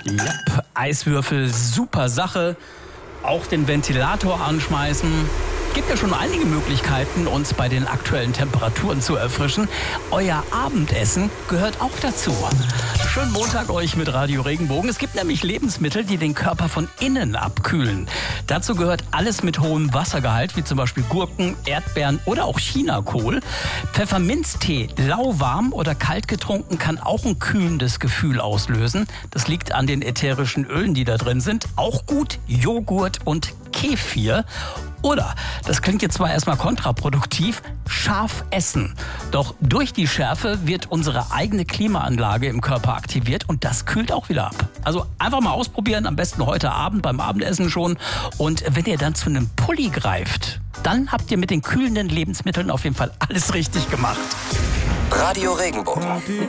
Yep, Eiswürfel, super Sache. Auch den Ventilator anschmeißen. Gibt ja schon einige Möglichkeiten, uns bei den aktuellen Temperaturen zu erfrischen. Euer Abendessen gehört auch dazu. Schönen Montag euch mit Radio Regenbogen. Es gibt nämlich Lebensmittel, die den Körper von innen abkühlen. Dazu gehört alles mit hohem Wassergehalt, wie zum Beispiel Gurken, Erdbeeren oder auch Chinakohl. Pfefferminztee, lauwarm oder kalt getrunken, kann auch ein kühlendes Gefühl auslösen. Das liegt an den ätherischen Ölen, die da drin sind. Auch gut Joghurt und Kefir. Oder, das klingt jetzt zwar erstmal kontraproduktiv, scharf essen. Doch durch die Schärfe wird unsere eigene Klimaanlage im Körper aktiviert und das kühlt auch wieder ab. Also einfach mal ausprobieren, am besten heute Abend beim Abendessen schon. Und wenn ihr dann zu einem Pulli greift, dann habt ihr mit den kühlenden Lebensmitteln auf jeden Fall alles richtig gemacht. Radio Regenbogen.